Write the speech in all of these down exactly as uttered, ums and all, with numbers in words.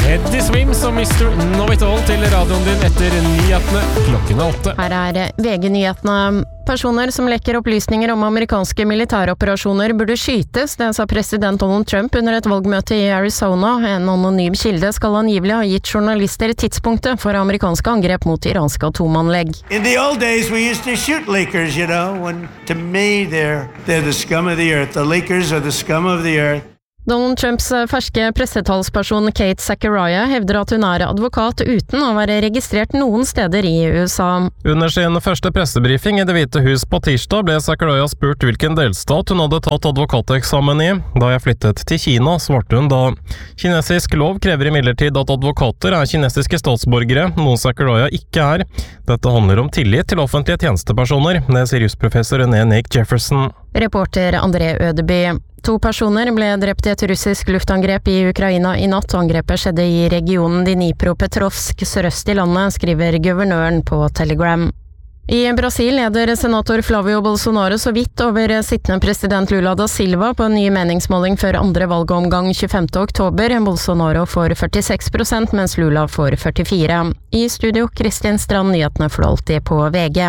Teddy Swims og mister Know It All til radioen din etter nyhetene klokken åtte. Her er V G-nyhetene. Personer som lekker opplysninger om amerikanske militæroperasjoner burde skytes, det sa president Donald Trump under et valgmøte i Arizona. En anonym kilde skal angivelig ha gitt journalister tidspunktet for amerikanske angrep mot iranske atomanlegg. In the old days we used to shoot leakers, you know, when to me they're, they're the scum of the earth. The leakers are the scum of the earth. Donald Trumps ferske pressetalsperson Kate Zachariah hevder at hun er advokat uten å være registrert noen steder i U S A. Under sin første pressebrifing i Det hvite hus på tirsdag ble Zachariah spurt hvilken delstat hun hadde tatt advokateksamen i. Da jeg flyttet til Kina, svarte hun da. Kinesisk lov krever imidlertid at advokater er kinesiske statsborgere, noe Zachariah ikke er. Dette handler om tillit til offentlige tjenestepersoner, det sier jusprofessor René Nick Jefferson. Reporter André Ødeby. To personer ble drept i et russisk luftangrep i Ukraina i natt. Angrepet skjedde i regionen Dnipropetrovsk sørøst i landet, skriver guvernøren på Telegram. I Brasil leder senator Flavio Bolsonaro så vidt over sittende president Lula da Silva på en ny meningsmåling før andre valgomgang tjuefemte oktober. Bolsonaro får førtiseks prosent, mens Lula får førtifire. I studio, Kristin Strand, nyhetene for alltid på V G.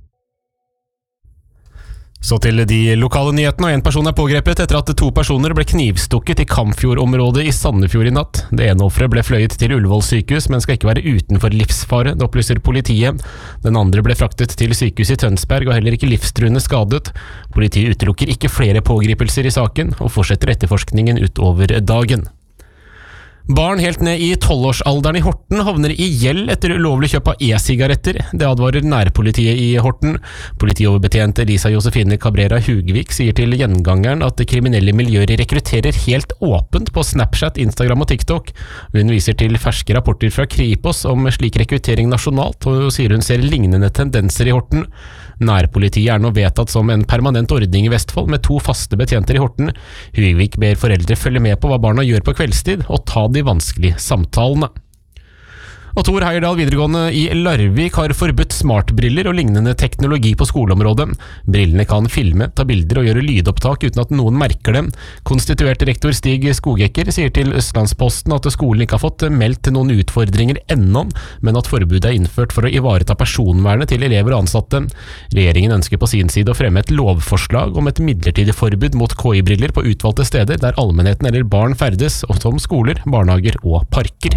Så til de lokale nyhetene, og en person er pågrepet etter at to personer ble knivstukket i Kamfjord-området i Sandefjord i natt. Det ene offeret ble fløyet til Ullevål sykehus, men skal ikke være utenfor livsfare, det opplyser politiet. Den andre ble fraktet til sykehuset i Tønsberg og heller ikke livstruende skadet. Politiet utelukker ikke flere pågripelser i saken, og fortsetter etterforskningen utover dagen. Barn helt ned i tolvårsalderen i Horten havner i gjeld etter ulovlig kjøp av e-sigaretter. Det advarer nærpolitiet i Horten. Politioverbetjent Elisa Josefine Cabrera Hugvik sier til Gjengangeren at kriminelle miljøer rekrutterer helt åpent på Snapchat, Instagram og TikTok. Hun viser til ferske rapporter fra Kripos om slik rekruttering nasjonalt, og sier hun ser lignende tendenser i Horten. Nærpolitiet er nå vedtatt som en permanent ordning i Vestfold med to faste betjenter i Horten. Hugvik ber foreldre følge med på hva barna gjør på kveldstid, og ta de vanskelige samtalene. Og Tor Heyerdahl videregående i Larvik har forbudt smartbriller og lignende teknologi på skoleområdet. Brillene kan filme, ta bilder og gjøre lydopptak uten at noen merker dem. Konstituert rektor Stig Skogekker sier til Østlandsposten at skolen ikke har fått meldt noen utfordringer ennå, men at forbudet er innført for å ivareta personvernet til elever og ansatte. Regjeringen ønsker på sin side å fremme et lovforslag om et midlertidig forbud mot K I-briller på utvalgte steder der allmennheten eller barn ferdes, og som skoler, barnehager og parker.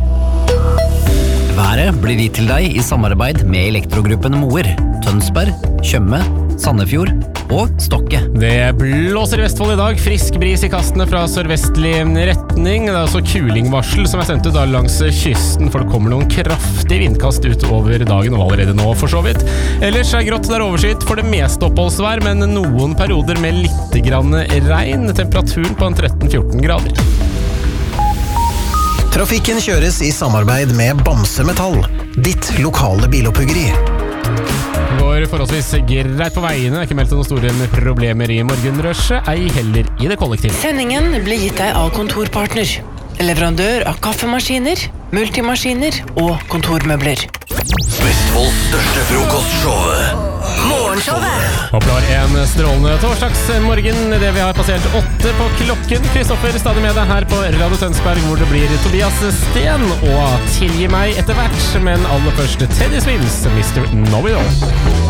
Været blir gitt til deg i samarbeid med Elektrogruppen Moer, Tønsberg, Tjøme, Sandefjord og Stokke. Det blåser i Vestfold i dag, frisk bris i kastene fra sørvestlig retning. Det er også kulingvarsel som er sendt ut da langs kysten, for det kommer noen kraftige vindkast utover dagen, og allerede nå for så vidt. Ellers er grått der overskyet for det meste oppholdsvær, men noen perioder med litt grann regn. Temperaturen på en tretten til fjorten grader. Trafikken kjøres i samarbeid med Bamse Metall, ditt lokale biloppuggeri. Det går forholdsvis greit på veiene, det er ikke meldt noen store problemer i morgenrushet, ei heller i det kollektive. Sendingen blir gitt deg av Kontorpartner, leverandør av kaffemaskiner, multimaskiner og kontormøbler. Vestfolds største frokostshow. Morgenshowet. Håper du har en strålende torsdagsmorgen, det vi har passert åtte på klokken. Kristoffer stadig med deg her på Radio Tønsberg, hvor det blir Tobias Sten og Tilgi meg etter hvert, men aller først Teddy Swims, mister Know It All.